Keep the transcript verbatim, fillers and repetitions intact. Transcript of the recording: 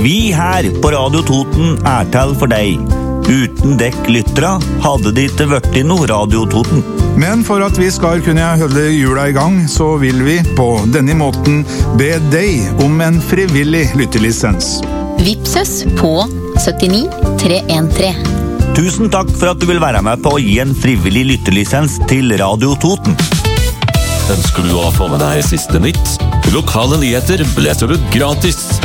Vi her på Radio Toten er til for deg. Uten dekk lyttere hadde det ikke vært noe Radio Toten. Men for at vi skal kunne holde jula i gang, så vil vi på denne måten be deg om en frivillig lyttelisens. Vips oss på syttini tre en tre. Tusen takk for at du vil være med på å gi en frivillig lyttelisens til Radio Toten. Ønsker du å få med deg siste nytt? Lokale nyheter leser du gratis